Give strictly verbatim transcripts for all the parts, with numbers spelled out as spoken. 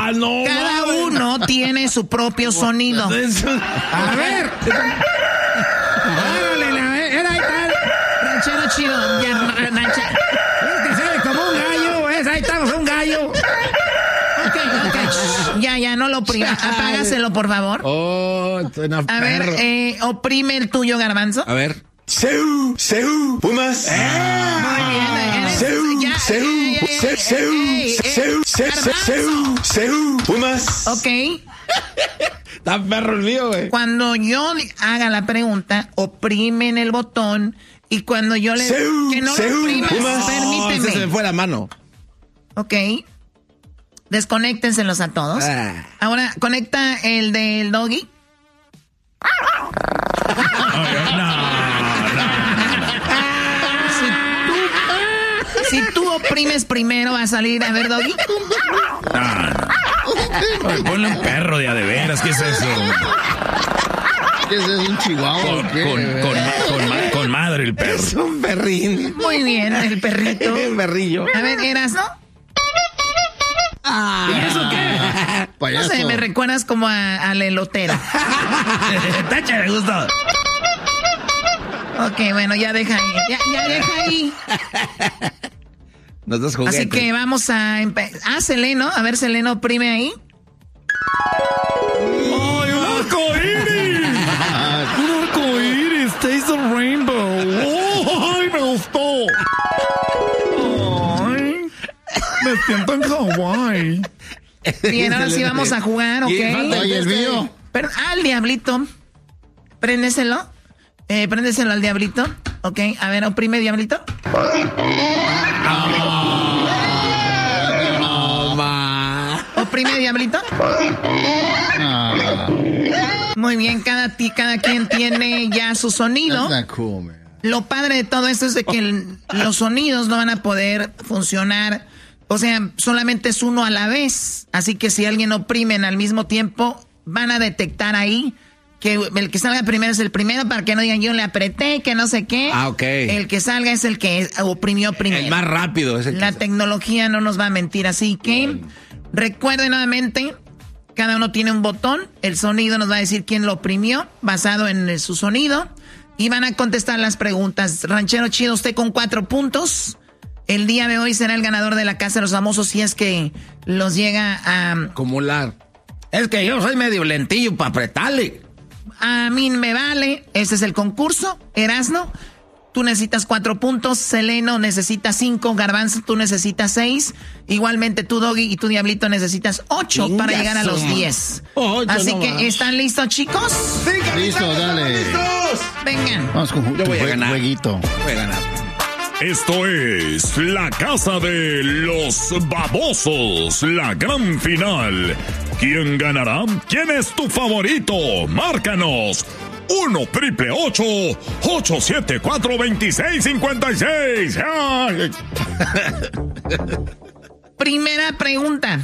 Ah, no. Cada madre. uno tiene su propio sonido. A ver. Órale, a ver, era ahí tal. Ranchero chido. Ya, ranchero. Es que sale como un gallo, ¿ves? Ahí estamos, un gallo. Ok, ok. Ya, ya, no lo oprima. Apágaselo, por favor. Oh, suena A ver, eh, oprime el tuyo, Garbanzo. A ver. Seu, Seu, Pumas. Muy bien. Seu, Seu, Seu, Seu, Seu, Seu, Seu, Pumas. Ok. Está perro el mío, güey. Cuando yo haga la pregunta, oprimen el botón y cuando yo le... Seu, que no Seu, lo oprimas, Pumas. permíteme. Ese se me fue la mano. Ok. Desconéctenselos a todos. Ah. Ahora, conecta el del doggy. Si tú oprimes primero, va a salir, a ver, doggy. No, no. Oye, ponle un perro de a de veras, ¿qué es eso? ¿Qué es eso? ¿Un chihuahua Con, o qué? con, con, con, ma- con madre el perro. Es un perrín. Muy bien, el perrito. Un perrillo. A ver, ¿eras, no? Ah. ¿Y eso qué? No Payaso. sé, me recuerdas como a, a la elotera. Tacha, me gustó. Ok, bueno, ya deja ahí. Ya, ya deja ahí. Nos das juguetes. Así que vamos a empezar. Ah, Seleno. A ver, Seleno, oprime ahí. ¡Ay, un arcoíris! ¡Un arcoíris! ¡Taste of rainbow! ¡Ay, me gustó! ¡Ay! Me siento en Hawái. Bien, ahora sí vamos a jugar, ¿ok? Oye, el mío. Pero, ah, el diablito. Préndeselo. Eh, préndeselo al diablito. Ok, a ver, oprime, diablito. No, ma. Oprime, diablito. Ah, Muy bien, cada, ti- cada quien tiene ya su sonido. that's not cool, man. Lo padre de todo esto es de que el- los sonidos no van a poder funcionar. O sea, solamente es uno a la vez. Así que si alguien oprimen al mismo tiempo, van a detectar ahí que el que salga primero es el primero para que no digan yo le apreté, que no sé qué. Ah, ok. El que salga es el que oprimió primero. El más rápido. Es el La que... tecnología no nos va a mentir, así que recuerden nuevamente, cada uno tiene un botón, el sonido nos va a decir quién lo oprimió, basado en eh, su sonido, y van a contestar las preguntas. Ranchero chido, usted con cuatro puntos. El día de hoy será el ganador de la Casa de los Famosos si es que los llega a... Acumular. Es que yo soy medio lentillo para apretarle. A mí me vale, este es el concurso. Erasno, tú necesitas cuatro puntos. Seleno necesita cinco. Garbanzo, tú necesitas seis. Igualmente tú, Doggy, y tú, Diablito, necesitas ocho para llegar a los diez. Ocho Así nomás. que, ¿están listos, chicos? Listo, dale. Vengan. Vamos con Yo tu voy a jue- ganar. jueguito. Voy a ganar. Esto es la casa de los babosos, la gran final. ¿Quién ganará? ¿Quién es tu favorito? Márcanos. uno triple ocho ocho siete cuatro veintiséis cincuenta y seis. ¡Ay! Primera pregunta.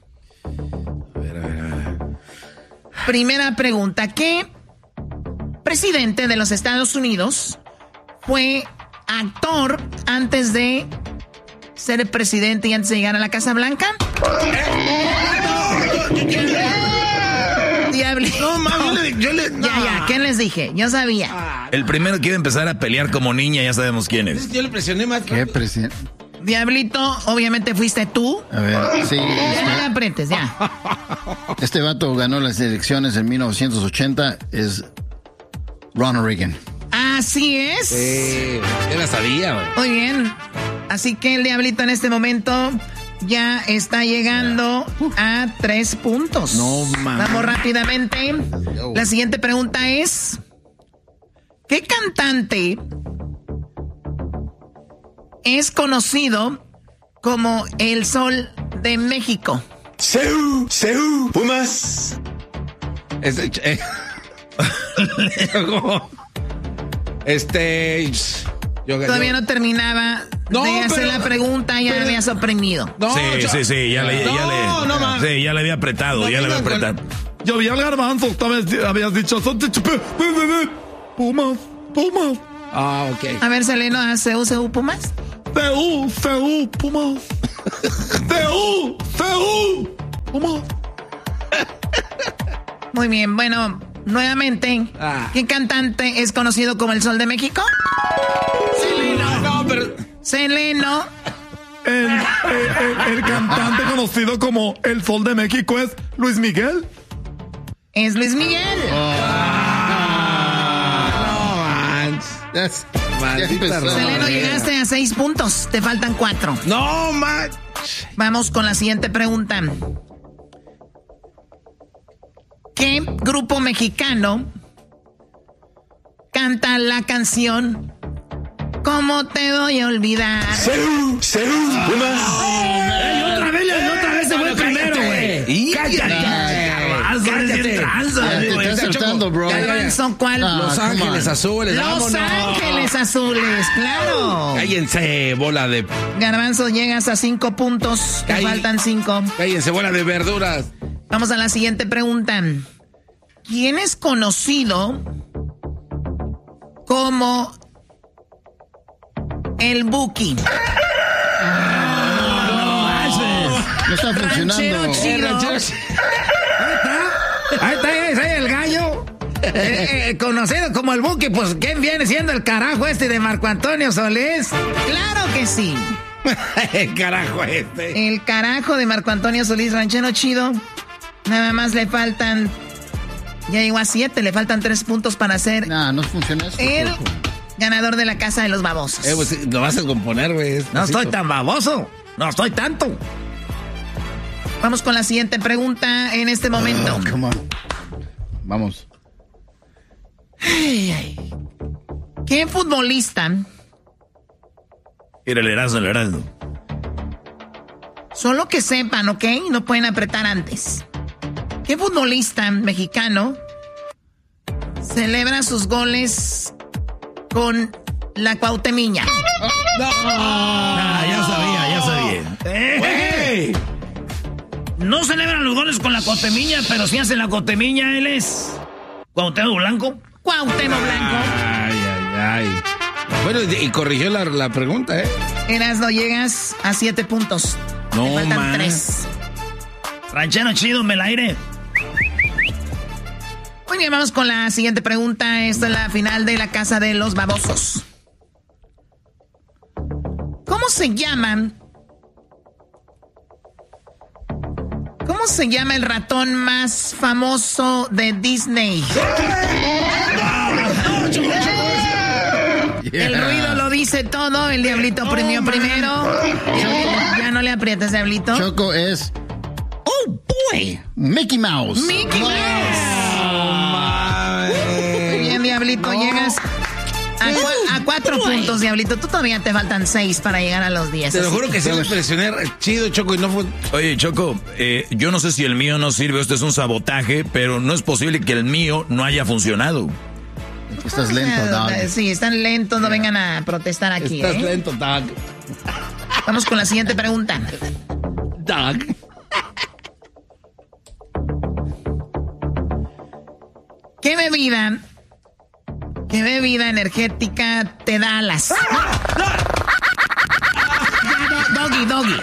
Primera pregunta. ¿Qué presidente de los Estados Unidos fue actor antes de ser presidente y antes de llegar a la Casa Blanca? Diablito. No, mami, yo le... Yo le no. Ya, ya, ¿qué les dije? Yo sabía. El primero que iba a empezar a pelear como niña, ya sabemos quién es. Yo le presioné más. ¿Qué presidente? Diablito, obviamente fuiste tú. A ver, sí. Ya no le Este, aprietes, ya. este vato ganó las elecciones en mil novecientos ochenta. Es Ronald Reagan. Así es. Sí, yo la sabía, güey. Muy bien. Así que el Diablito en este momento ya está llegando a tres puntos. No, man. Vamos rápidamente. La siguiente pregunta es: ¿qué cantante es conocido como el Sol de México? Seu, Seu, Pumas. Este. eh. este. Yo, Todavía yo- no terminaba No, de hacer pero- la pregunta, ya pero- habías oprimido. No, sí, yo- sí, sí, ya le, ya No, le, no, man. sí, ya le había apretado, No ya le había vengan con- apretado. Yo vi al garbanzo, esta vez habías dicho, son de chupe, Pumas, Pumas, Ah, ok. A ver, Seleno, ¿hace U C U Pumas? C U, C U, Pumas, C U, C U. Pumas. Muy bien, bueno, nuevamente, Ah. ¿qué cantante es conocido como el Sol de México? Seleno. No, pero... Seleno. El, el, el, el cantante conocido como el Sol de México es Luis Miguel. Es Luis Miguel. That's- Maldita ya empezó. rola. Seleno, llegaste a seis puntos, te faltan cuatro. No, man. Vamos con la siguiente pregunta. ¿Qué grupo mexicano canta la canción ¿Cómo te voy a olvidar? Seú, Seú, Pumas. ¡Ey, otra vez, otra vez se fue primero, güey! ¡Cállate! Cállate. Ya te güey, estás Choco. saltando, bro. ¿Garbanzo cuál? Ah, Los come Ángeles on. Azules, Los vámonos. Ángeles Azules, claro. Cállense, bola de... Garbanzo, llegas a cinco puntos, te Cáll- faltan cinco. Cállense, bola de verduras. Vamos a la siguiente pregunta. ¿Quién es conocido como el Buki? No está Ranchero funcionando. chido. Ahí está, ahí está el gallo. Eh, eh, conocido como el Buki, pues ¿quién viene siendo el carajo este de Marco Antonio Solís? Claro que sí. Carajo este. El carajo de Marco Antonio Solís, ranchero chido. Nada más le faltan... Ya llegó a siete, le faltan tres puntos para ser Nah, no funciona eso. el Choco. ganador de la Casa de los Babosos. Eh, pues, lo vas a componer, güey. No estoy tan baboso. No estoy tanto. Vamos con la siguiente pregunta en este momento. Oh, come on. Vamos. Ay, ay. ¿Qué futbolista Mira el Erasmo, el Erasmo. Solo que sepan, ¿ok? No pueden apretar antes. ¿Qué futbolista mexicano celebra sus goles con la Cuauhtemiña? Ah, ya sabía, ya sabía. Eh, no celebran los goles con la Cuauhtemiña, pero si hacen la Cuauhtemiña, él es Cuauhtémoc Blanco. Cuauhtémoc Blanco. Ay, ay, ay. Bueno, y y corrigió la, la pregunta, ¿eh? Erasno, llegas a siete puntos. No, Te faltan man. tres. Ranchero chido, me la aire. Muy bien, vamos con la siguiente pregunta. Esta es la final de la Casa de los Babosos. ¿Cómo se llaman? ¿Cómo se llama el ratón más famoso de Disney? El ruido lo dice todo. El diablito premió primero. Ya no le aprietas, diablito. Choco es. Oh boy. Mickey Mouse. Mickey Mouse. Muy bien, diablito, llegas a, cua- a cuatro puntos, diablito. Tú todavía te faltan seis para llegar a los diez. Te lo así juro que sí me presioné chido, Choco, y no fue... Oye, Choco, eh, yo no sé si el mío no sirve, esto es un sabotaje, pero no es posible que el mío no haya funcionado. Estás lento, dog. Sí, están lentos, no vengan a protestar aquí. Estás ¿eh? lento, Doc. Vamos con la siguiente pregunta. Doc. ¿Qué bebida, qué bebida energética te da alas? Do- Doggy, doggy.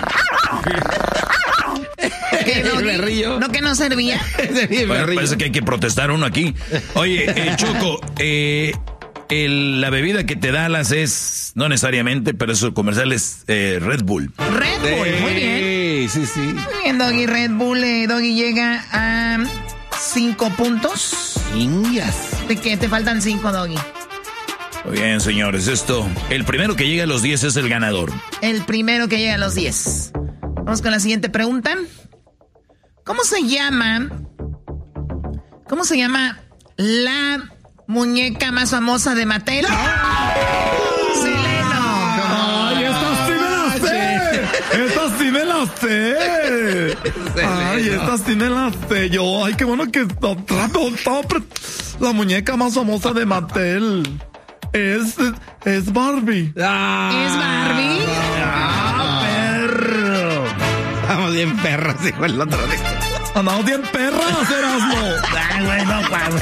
¿Qué, doggy? Me río. ¿No que no servía? Bueno, parece que hay que protestar uno aquí. Oye, eh, Choco, eh, el- la bebida que te da alas es, no necesariamente, pero eso comercial es eh, Red Bull. Red Bull, muy bien. Sí, sí, sí. Muy bien, Doggy. Red Bull, eh, Doggy llega a cinco puntos. Ingas. ¿De qué? Te faltan cinco, Doggy. Muy bien, señores, esto, el primero que llega a los diez es el ganador. El primero que llega a los diez. Vamos con la siguiente pregunta. ¿Cómo se llama? ¿Cómo se llama la muñeca más famosa de Mattel? Seleno. ¡Ay, esta sí me la sé! ¡Esta sí me la sé! ¡Ay, esta sí me la sé! Yo, ay, qué bueno que está rápido, estaba pre- la muñeca más famosa de Mattel. Es, es Barbie. Ah, ¿Es Barbie? ¡Ah, perro! Estamos bien perros, dijo el otro día. Andamos bien perras, Erasmo. Ay, güey, no, Pablo.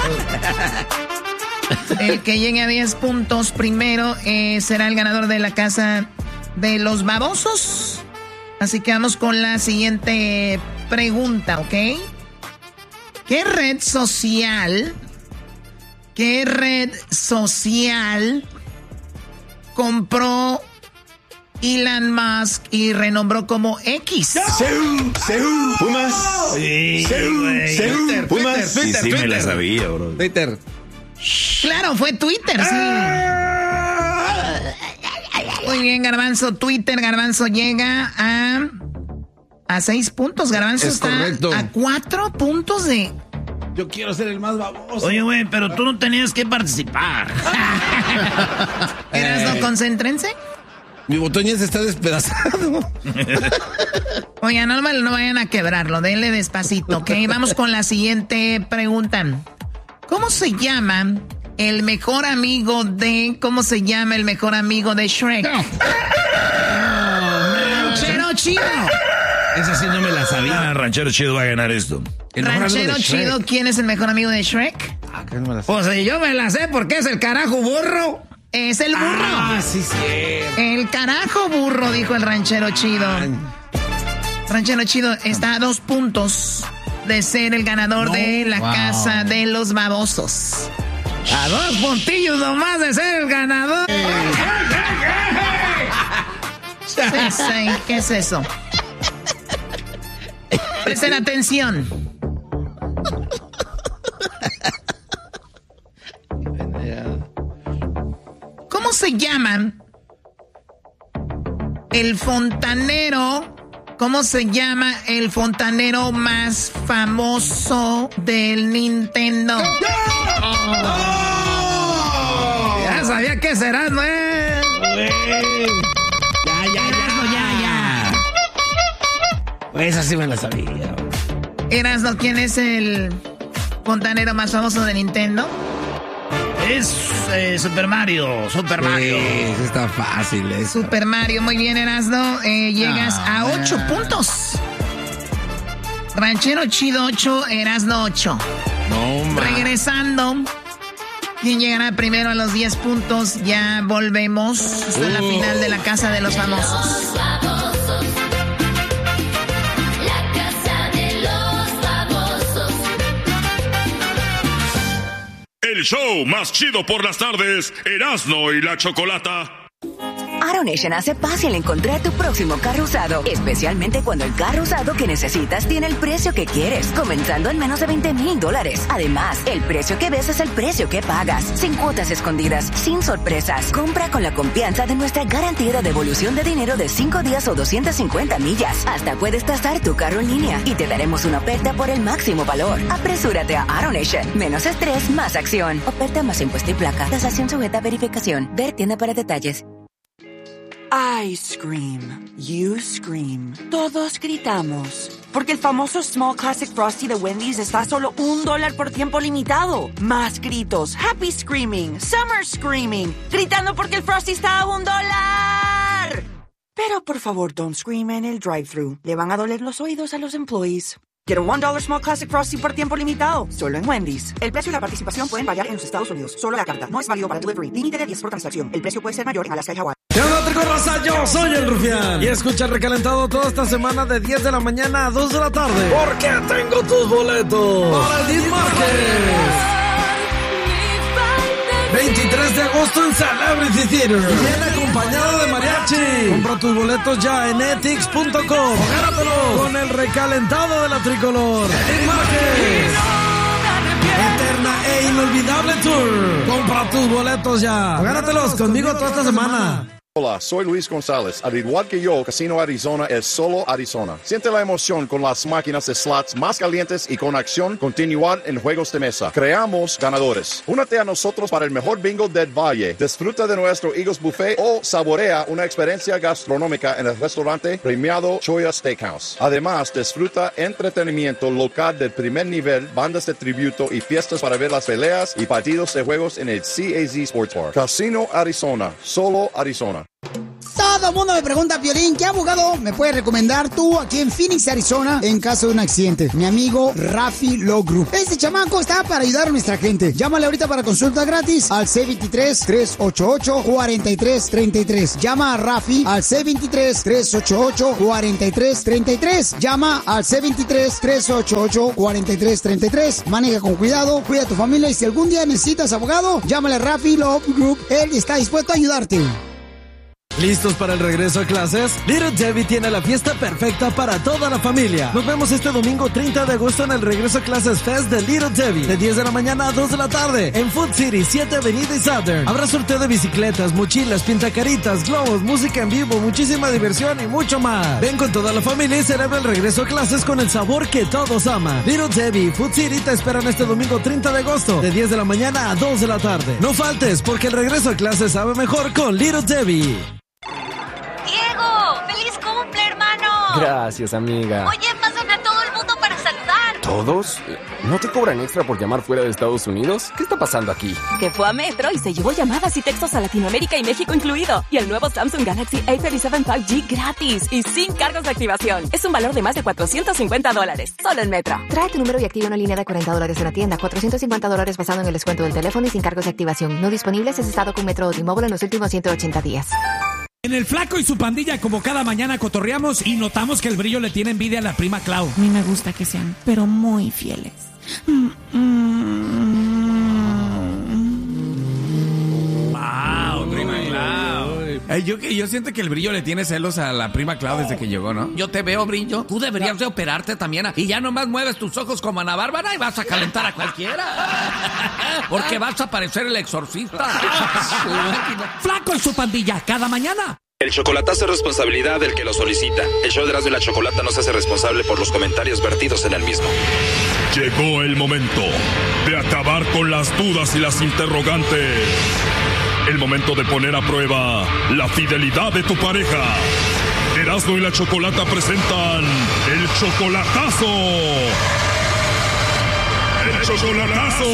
El que llegue a diez puntos primero eh, será el ganador de la Casa de los Babosos. Así que vamos con la siguiente pregunta, ¿ok? ¿Qué red social, qué red social compró Elon Musk y renombró como X? Seúl, Seúl, Pumas. Sí, Seúl, güey. Seúl, Twitter, Pumas. Twitter, Sí, Twitter, sí me la Twitter. sabía, bro. Twitter. Claro, fue Twitter, sí. Muy bien, Garbanzo. Twitter, Garbanzo llega a... A seis puntos. Garbanzo Es está correcto. a cuatro puntos de... Yo quiero ser el más baboso. Oye, güey, pero tú no tenías que participar. ¿Erasno, concéntrense? Mi botón ya se está despedazado. Oigan, no, no vayan a quebrarlo. Denle despacito, ¿ok? Vamos con la siguiente pregunta. ¿Cómo se llama el mejor amigo de... ¿Cómo se llama el mejor amigo de Shrek? Ranchero Chido. Esa sí no me la sabía. Ah, Ranchero Chido va a ganar esto. El mejor amigo Ranchero de Shrek. Chido, ¿quién es el mejor amigo de Shrek? Ah, que no me la sabía. Pues yo me la sé porque es el carajo burro. Es el burro. Ah, sí, sí. El carajo burro, dijo el ranchero chido. Ranchero chido está a dos puntos de ser el ganador No. de la Wow. casa de los babosos. A dos puntillos nomás de ser el ganador. Sí, sí, ¿qué es eso? Presten atención. ¿Cómo se llaman el fontanero? ¿Cómo se llama el fontanero más famoso del Nintendo? Ya sabía que será, ¿no? Eh? Ya, ya, Erasno, ya, ya. Pues esa sí me la sabía. Erasno, ¿quién es el fontanero más famoso de Nintendo? Es eh, Super Mario, Super Mario. Eso está fácil, eso. Super Mario, muy bien, Erasno. Eh, llegas Ah, a ocho man. puntos. Ranchero Chido ocho, Erasno ocho. No, ma. Regresando. ¿Quién llegará primero a los diez puntos? Ya volvemos hasta la Oh. final de la Casa de los Famosos. El show más chido por las tardes, Erasno y la Chocolata. AutoNation hace fácil encontrar tu próximo carro usado, especialmente cuando el carro usado que necesitas tiene el precio que quieres, comenzando en menos de veinte mil dólares. Además, el precio que ves es el precio que pagas, sin cuotas escondidas, sin sorpresas. Compra con la confianza de nuestra garantía de devolución de dinero de cinco días o doscientas cincuenta millas. Hasta puedes tasar tu carro en línea y te daremos una oferta por el máximo valor. Apresúrate a AutoNation. Menos estrés, más acción. Oferta más impuesto y placa. Tasación sujeta a verificación. Ver tienda para detalles. I scream, you scream, todos gritamos. Porque el famoso Small Classic Frosty de Wendy's está a solo un dólar por tiempo limitado. Más gritos, happy screaming, summer screaming, gritando porque el Frosty está a un dólar. Pero por favor, don't scream en el drive-thru. Le van a doler los oídos a los employees. Quiero un dólar Small Classic Frosty por tiempo limitado, solo en Wendy's. El precio y la participación pueden variar en los Estados Unidos. Solo la carta, no es válido para delivery. Límite de diez por transacción. El precio puede ser mayor en Alaska y Hawái. ¿Qué onda, trico raza? Yo soy el Rufián. Y escucha el recalentado toda esta semana de diez de la mañana a dos de la tarde. Porque tengo tus boletos para el Disc Market. veintitrés de agosto en Celebrity Theater. Viene acompañado de mariachi. Compra tus boletos ya en etix punto com. Gánatelos con el recalentado de la tricolor. Disc Market. Eterna e inolvidable tour. Compra tus boletos ya. Gánatelos conmigo toda esta semana. Hola, soy Luis González. Al igual que yo, Casino Arizona es solo Arizona. Siente la emoción con las máquinas de slots más calientes y con acción continuar en juegos de mesa. Creamos ganadores. Únete a nosotros para el mejor bingo del Valle. Disfruta de nuestro Eagles Buffet o saborea una experiencia gastronómica en el restaurante premiado Choya Steakhouse. Además, disfruta entretenimiento local del primer nivel, bandas de tributo y fiestas para ver las peleas y partidos de juegos en el C A Z Sports Bar. Casino Arizona, solo Arizona. Todo mundo me pregunta, Piolín, ¿qué abogado me puedes recomendar tú aquí en Phoenix, Arizona, en caso de un accidente? Mi amigo Rafi Law Group. Este chamaco está para ayudar a nuestra gente. Llámale ahorita para consulta gratis al C veintitrés, tres ochenta y ocho, cuarenta y tres treinta y tres. Llama a Rafi al C veintitrés, tres ochenta y ocho, cuarenta y tres treinta y tres. Llama al C veintitrés, tres ochenta y ocho, cuarenta y tres treinta y tres. Maneja con cuidado, cuida a tu familia y si algún día necesitas abogado, llámale a Rafi Law Group. Él está dispuesto a ayudarte. ¿Listos para el regreso a clases? Little Debbie tiene la fiesta perfecta para toda la familia. Nos vemos este domingo treinta de agosto en el Regreso a Clases Fest de Little Debbie, de diez de la mañana a dos de la tarde, en Food City, siete Avenida y Southern. Habrá sorteo de bicicletas, mochilas, pintacaritas, globos, música en vivo, muchísima diversión y mucho más. Ven con toda la familia y celebra el regreso a clases con el sabor que todos aman. Little Debbie, Food City te esperan este domingo treinta de agosto, de diez de la mañana a dos de la tarde. No faltes, porque el regreso a clases sabe mejor con Little Debbie. ¡Diego! ¡Feliz cumple, hermano! Gracias, amiga. Oye, pasan a todo el mundo para saludar. ¿Todos? ¿No te cobran extra por llamar fuera de Estados Unidos? ¿Qué está pasando aquí? Que fue a Metro y se llevó llamadas y textos a Latinoamérica y México incluido. Y el nuevo Samsung Galaxy A treinta y siete cinco G gratis y sin cargos de activación. Es un valor de más de cuatrocientos cincuenta dólares. Solo en Metro. Trae tu número y activa una línea de cuarenta dólares en la tienda. cuatrocientos cincuenta dólares basado en el descuento del teléfono y sin cargos de activación. No disponibles es estado con Metro o T-Mobile en los últimos ciento ochenta días. En el Flaco y su pandilla, como cada mañana cotorreamos y notamos que el Brillo le tiene envidia a la prima Clau. A mí me gusta que sean, pero muy fieles. Mm, mm. Wow, prima Clau. Eh, yo, yo siento que el Brillo le tiene celos a la prima Clau desde que llegó, ¿no? Yo te veo, Brillo. Tú deberías de operarte también. Y ya nomás mueves tus ojos como Ana Bárbara y vas a calentar a cualquiera. Porque vas a parecer el exorcista. Flaco y su pandilla, cada mañana. El chocolatazo es responsabilidad del que lo solicita. El show de Erasmo y la Chocolata no se hace responsable por los comentarios vertidos en el mismo. Llegó el momento de acabar con las dudas y las interrogantes. El momento de poner a prueba la fidelidad de tu pareja. Erasmo y la Chocolata presentan el chocolatazo. ¡El chocolatazo!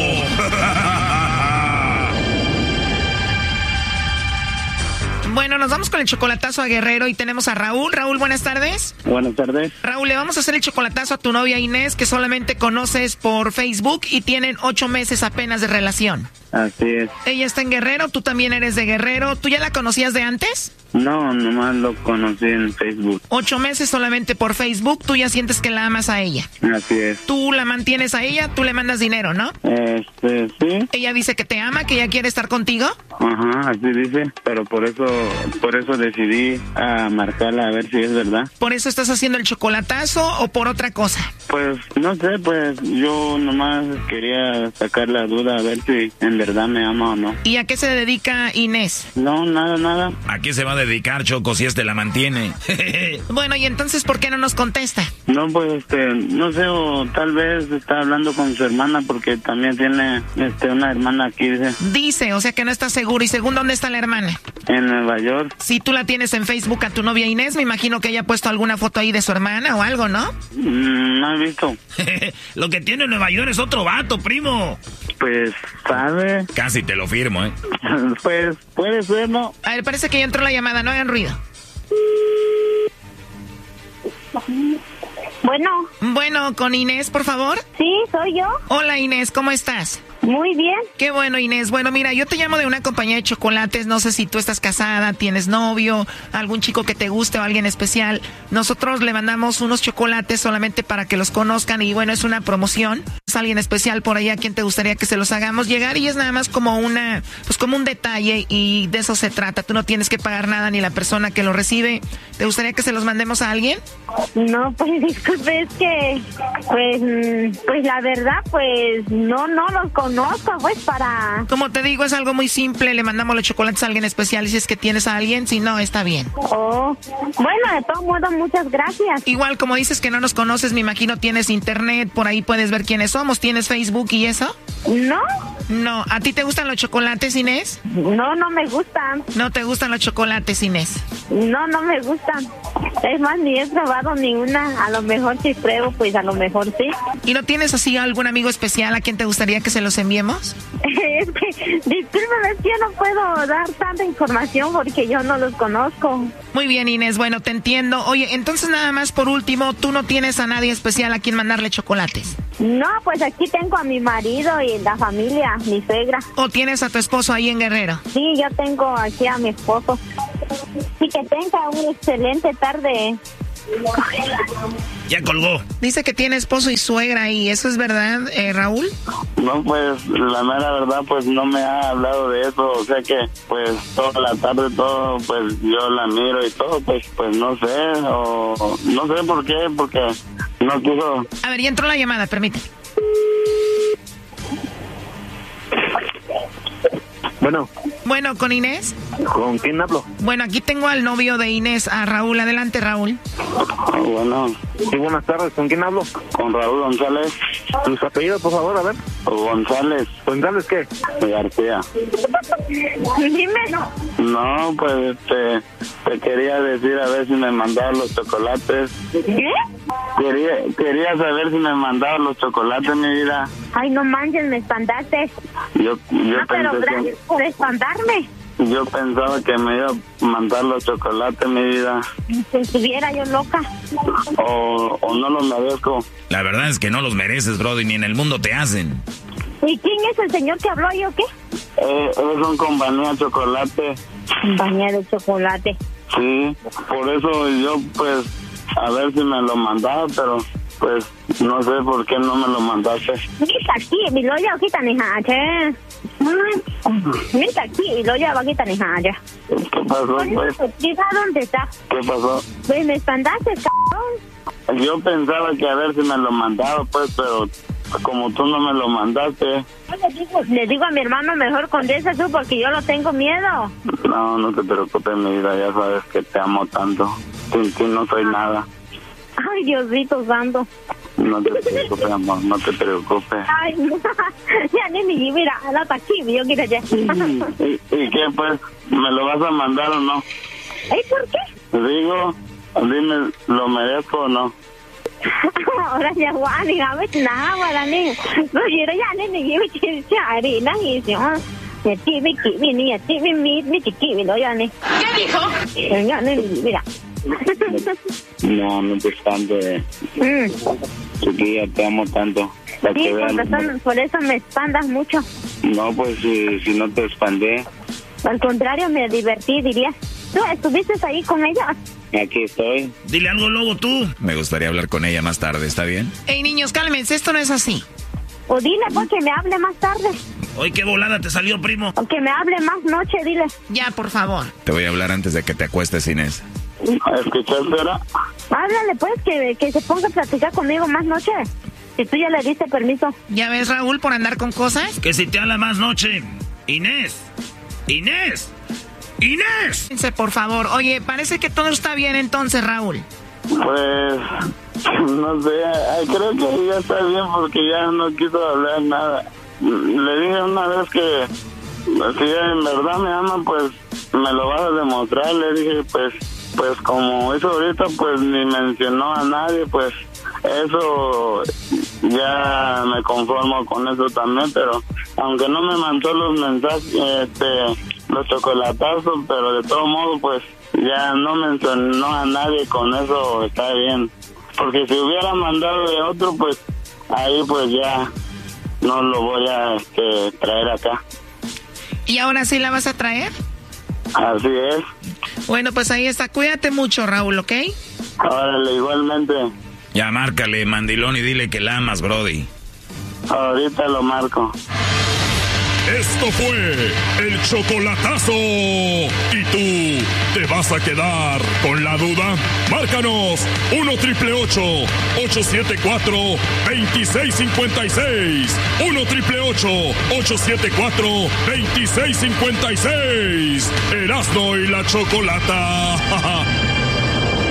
Bueno, nos vamos con el chocolatazo a Guerrero y tenemos a Raúl. Raúl, buenas tardes. Buenas tardes. Raúl, le vamos a hacer el chocolatazo a tu novia Inés, que solamente conoces por Facebook y tienen ocho meses apenas de relación. Así es. Ella está en Guerrero, tú también eres de Guerrero. ¿Tú ya la conocías de antes? No, nomás lo conocí en Facebook. Ocho meses solamente por Facebook, tú ya sientes que la amas a ella. Así es. Tú la mantienes a ella, tú le mandas dinero, ¿no? Este, sí. Ella dice que te ama, que ella quiere estar contigo. Ajá, así dice, pero por eso, por eso decidí a marcarla a ver si es verdad. ¿Por eso estás haciendo el chocolatazo o por otra cosa? Pues, no sé, pues yo nomás quería sacar la duda a ver si en verdad me ama o no. ¿Y a qué se dedica Inés? No, nada, nada. ¿A qué se va a dedicar, Choco, si este la mantiene? Bueno, ¿y entonces por qué no nos contesta? No, pues, este, no sé, o tal vez está hablando con su hermana porque también tiene, este, una hermana aquí, dice. Dice, o sea que no está seguro. ¿Y según dónde está la hermana? En Nueva York. Si tú la tienes en Facebook a tu novia Inés, me imagino que ella ha puesto alguna foto ahí de su hermana o algo, ¿no? Mm, no he visto. Lo que tiene en Nueva York es otro vato, primo. Pues, ¿sabe? Casi te lo firmo, ¿eh? Pues, puede ser, ¿no? A ver, parece que ya entró la llamada, no hagan ruido. Bueno. Bueno, con Inés, por favor. Sí, soy yo. Hola, Inés, ¿cómo estás? Muy bien. Qué bueno, Inés. Bueno, mira, yo te llamo de una compañía de chocolates. No sé si tú estás casada, tienes novio, algún chico que te guste o alguien especial. Nosotros le mandamos unos chocolates solamente para que los conozcan y bueno, es una promoción. Es alguien especial por allá a quien te gustaría que se los hagamos llegar y es nada más como una, pues como un detalle y de eso se trata. Tú no tienes que pagar nada ni la persona que lo recibe. ¿Te gustaría que se los mandemos a alguien? No, pues disculpe, es que, pues, pues la verdad, pues no, no los conozco, pues para... Como te digo, es algo muy simple, le mandamos los chocolates a alguien especial y si es que tienes a alguien, si no, está bien. Oh, bueno, de todo modo, muchas gracias. Igual, como dices que no nos conoces, me imagino tienes internet, por ahí puedes ver quiénes somos, ¿tienes Facebook y eso? No, No, ¿a ti te gustan los chocolates, Inés? No, no me gustan. ¿No te gustan los chocolates, Inés? No, no me gustan. Es más, ni he probado ni una. A lo mejor si pruebo, pues a lo mejor sí. ¿Y no tienes así algún amigo especial a quien te gustaría que se los enviemos? Es que, discúlpeme, es que yo no puedo dar tanta información porque yo no los conozco. Muy bien, Inés, bueno, te entiendo. Oye, entonces nada más por último, ¿tú no tienes a nadie especial a quien mandarle chocolates? No, pues aquí tengo a mi marido y la familia, mi suegra. ¿O tienes a tu esposo ahí en Guerrero? Sí, yo tengo aquí a mi esposo. Y que tenga una excelente tarde. Ya colgó. Dice que tiene esposo y suegra ahí, ¿eso es verdad, eh, Raúl? No, pues la mera verdad, pues no me ha hablado de eso, o sea que pues toda la tarde todo, pues yo la miro y todo, pues pues no sé, o no sé por qué, porque no quiso. A ver, ya entró la llamada, permíteme. Bueno. Bueno, ¿con Inés? ¿Con quién hablo? Bueno, aquí tengo al novio de Inés, a Raúl. Adelante, Raúl. Oh, bueno. Sí, buenas tardes. ¿Con quién hablo? Con Raúl González. ¿Tus apellidos, por favor? A ver. González. ¿González qué? García. Dime. No, pues este, te quería decir a ver si me mandaban los chocolates. ¿Qué? Quería, quería saber si me mandaban los chocolates, mi vida. Ay, no manches, me espantaste. Yo, yo ah, pero gracias que... por espantarme. Yo pensaba que me iba a mandar los chocolates, mi vida. Si estuviera yo loca. O, o no los merezco. La verdad es que no los mereces, Brody, ni en el mundo te hacen. ¿Y quién es el señor que habló yo, qué? Eh, es un compañía de chocolate. Compañía de chocolate. Sí, por eso yo, pues, a ver si me lo mandaba, pero, pues, no sé por qué no me lo mandaste. Mira aquí, mi loya, ahorita ni jache. Mira aquí, mi loya, ahorita ni jache. ¿Qué pasó, pues? ¿Dónde está? ¿Qué pasó? Pues me espantaste, cabrón. Yo pensaba que a ver si me lo mandaba, pues, pero como tú no me lo mandaste. Le digo, le digo a mi hermano, mejor condesa tú, porque yo lo tengo miedo. No, no te preocupes, mi vida, ya sabes que te amo tanto. Sin ti no soy nada. Ay, Diosito santo. No te preocupes, amor, no te preocupes. Ay, ya ni mi mira, la taquilla, yo quiero ya. ¿Y, ¿Y qué, pues? ¿Me lo vas a mandar o no? ¿Y por qué? Digo, dime, ¿lo merezco o no? Ahora ya guani, a ver, nada, guarani. No, yo ya ni ni yo quiero chari, na y si ah. Ya tibi kibi ni ya tibi mi mi chiquibi lo ya ni. ¿Qué dijo? Ya ni mira. No, no te espantes. Mm. Chiquilla, te amo tanto. Sí, por, razón, por eso me espantas mucho. No, pues si, si no te expandé. Al contrario, me divertí, dirías. ¿Tú estuviste ahí con ella? Aquí estoy. Dile algo, Lobo, tú. Me gustaría hablar con ella más tarde, ¿está bien? Ey, niños, cálmense, esto no es así. O dile, pues, que me hable más tarde. Oye, qué volada te salió, primo. O que me hable más noche, dile. Ya, por favor. Te voy a hablar antes de que te acuestes, Inés. ¿Escuchaste ahora? Háblale, pues, que, que se ponga a platicar conmigo más noche. Si tú ya le diste permiso. ¿Ya ves, Raúl, por andar con cosas? Que si te habla más noche. Inés. Inés. Inés. Por favor. Oye, parece que todo está bien entonces, Raúl. Pues, no sé, creo que ya está bien porque ya no quiso hablar nada. Le dije una vez que si en verdad me ama, pues me lo vas a demostrar. Le dije, pues, pues como eso ahorita, pues ni mencionó a nadie, pues eso ya me conformo con eso también, pero aunque no me mandó los mensajes, este, los chocolatazos, pero de todo modo, pues ya no mencionó a nadie, con eso está bien. Porque si hubiera mandado de otro, pues ahí pues ya no lo voy a este, traer acá. ¿Y ahora sí la vas a traer? Así es. Bueno, pues ahí está. Cuídate mucho, Raúl, ¿ok? Órale, igualmente. Ya márcale, mandilón, y dile que la amas, Brody. Ahorita lo marco. Esto fue el chocolatazo. ¿Y tú te vas a quedar con la duda? Márcanos uno triple ocho, ocho siete cuatro, dos seis cinco seis. uno triple ocho, ocho siete cuatro, dos seis cinco seis. Erasmo y la Chocolata.